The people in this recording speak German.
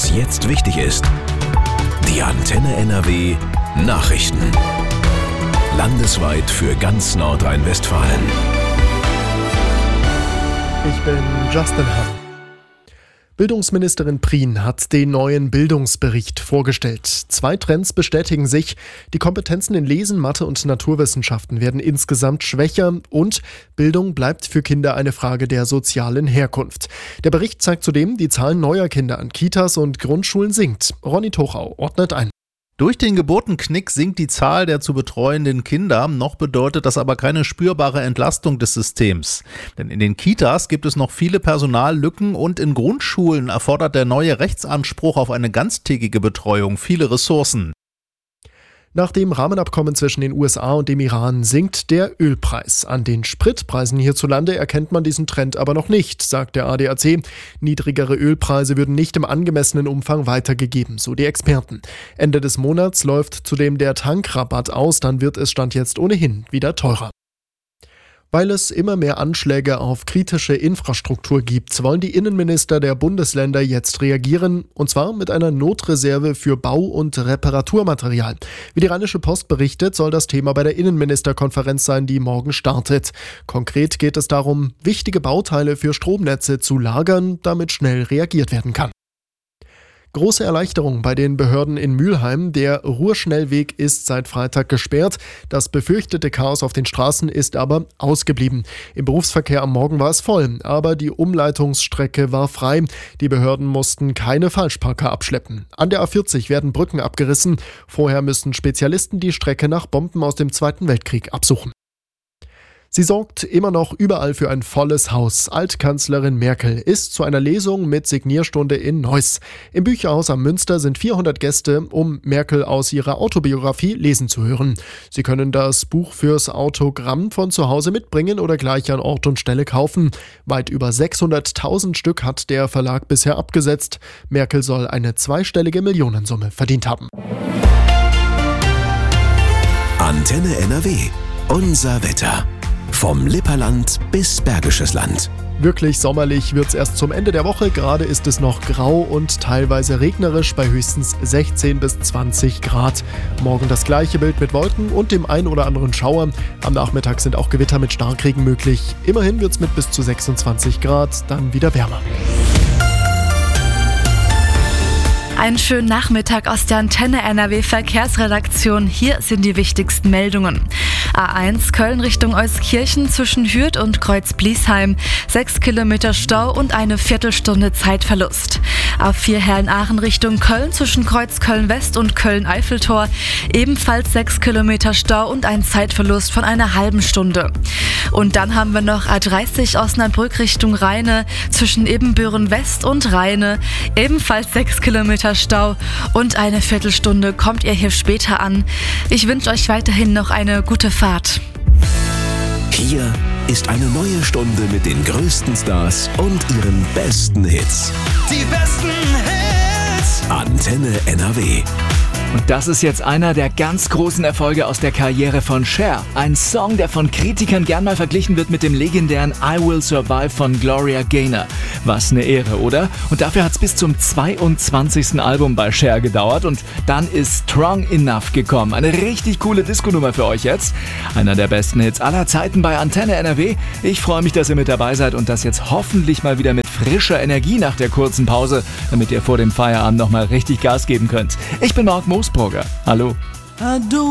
Was jetzt wichtig ist. Die Antenne NRW Nachrichten. Landesweit für ganz Nordrhein-Westfalen. Ich bin Justin Hahn. Bildungsministerin Prien hat den neuen Bildungsbericht vorgestellt. 2 Trends bestätigen sich. Die Kompetenzen in Lesen, Mathe und Naturwissenschaften werden insgesamt schwächer und Bildung bleibt für Kinder eine Frage der sozialen Herkunft. Der Bericht zeigt zudem, die Zahl neuer Kinder an Kitas und Grundschulen sinkt. Ronny Tochau ordnet ein. Durch den Geburtenknick sinkt die Zahl der zu betreuenden Kinder, noch bedeutet das aber keine spürbare Entlastung des Systems. Denn in den Kitas gibt es noch viele Personallücken und in Grundschulen erfordert der neue Rechtsanspruch auf eine ganztägige Betreuung viele Ressourcen. Nach dem Rahmenabkommen zwischen den USA und dem Iran sinkt der Ölpreis. An den Spritpreisen hierzulande erkennt man diesen Trend aber noch nicht, sagt der ADAC. Niedrigere Ölpreise würden nicht im angemessenen Umfang weitergegeben, so die Experten. Ende des Monats läuft zudem der Tankrabatt aus, dann wird es Stand jetzt ohnehin wieder teurer. Weil es immer mehr Anschläge auf kritische Infrastruktur gibt, wollen die Innenminister der Bundesländer jetzt reagieren, und zwar mit einer Notreserve für Bau- und Reparaturmaterial. Wie die Rheinische Post berichtet, soll das Thema bei der Innenministerkonferenz sein, die morgen startet. Konkret geht es darum, wichtige Bauteile für Stromnetze zu lagern, damit schnell reagiert werden kann. Große Erleichterung bei den Behörden in Mülheim. Der Ruhrschnellweg ist seit Freitag gesperrt. Das befürchtete Chaos auf den Straßen ist aber ausgeblieben. Im Berufsverkehr am Morgen war es voll, aber die Umleitungsstrecke war frei. Die Behörden mussten keine Falschparker abschleppen. An der A40 werden Brücken abgerissen. Vorher müssen Spezialisten die Strecke nach Bomben aus dem Zweiten Weltkrieg absuchen. Sie sorgt immer noch überall für ein volles Haus. Altkanzlerin Merkel ist zu einer Lesung mit Signierstunde in Neuss. Im Bücherhaus am Münster sind 400 Gäste, um Merkel aus ihrer Autobiografie lesen zu hören. Sie können das Buch fürs Autogramm von zu Hause mitbringen oder gleich an Ort und Stelle kaufen. Weit über 600.000 Stück hat der Verlag bisher abgesetzt. Merkel soll eine zweistellige Millionensumme verdient haben. Antenne NRW. Unser Wetter. Vom Lipperland bis Bergisches Land. Wirklich sommerlich wird's erst zum Ende der Woche. Gerade ist es noch grau und teilweise regnerisch bei höchstens 16 bis 20 Grad. Morgen das gleiche Bild mit Wolken und dem ein oder anderen Schauer. Am Nachmittag sind auch Gewitter mit Starkregen möglich. Immerhin wird's mit bis zu 26 Grad dann wieder wärmer. Einen schönen Nachmittag aus der Antenne NRW Verkehrsredaktion. Hier sind die wichtigsten Meldungen. A1 Köln Richtung Euskirchen zwischen Hürth und Kreuz-Bliesheim. 6 Kilometer Stau und eine Viertelstunde Zeitverlust. A4 Herrn-Aachen Richtung Köln zwischen Kreuz Köln-West und Köln-Eiffeltor. Ebenfalls 6 Kilometer Stau und ein Zeitverlust von einer halben Stunde. Und dann haben wir noch A30 Osnabrück Richtung Rheine zwischen Ebenbüren-West und Rheine. Ebenfalls 6 Kilometer Stau und eine Viertelstunde kommt ihr hier später an. Ich wünsche euch weiterhin noch eine gute Fahrt. Hier ist eine neue Stunde mit den größten Stars und ihren besten Hits. Die besten Hits. Antenne NRW. Und das ist jetzt einer der ganz großen Erfolge aus der Karriere von Cher. Ein Song, der von Kritikern gern mal verglichen wird mit dem legendären I Will Survive von Gloria Gaynor. Was eine Ehre, oder? Und dafür hat es bis zum 22. Album bei Cher gedauert und dann ist Strong Enough gekommen. Eine richtig coole Disco-Nummer für euch jetzt. Einer der besten Hits aller Zeiten bei Antenne NRW. Ich freue mich, dass ihr mit dabei seid und das jetzt hoffentlich mal wieder mit frischer Energie nach der kurzen Pause, damit ihr vor dem Feierabend nochmal richtig Gas geben könnt. Ich bin Marc Moosbrugger. Hallo.